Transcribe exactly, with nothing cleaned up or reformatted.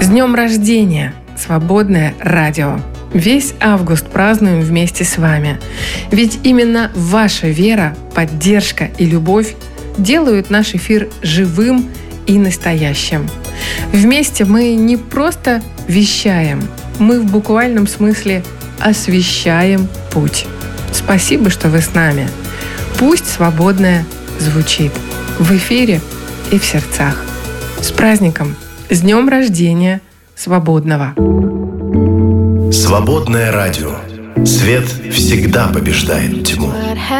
днем рождения, Свободное радио! Весь август празднуем вместе с вами. Ведь именно ваша вера, поддержка и любовь делают наш эфир живым и настоящим. Вместе мы не просто вещаем, мы в буквальном смысле освещаем путь. Спасибо, что вы с нами. Пусть свободное звучит в эфире и в сердцах. С праздником! С днем рождения Свободного! Свободное радио. Свет всегда побеждает тьму.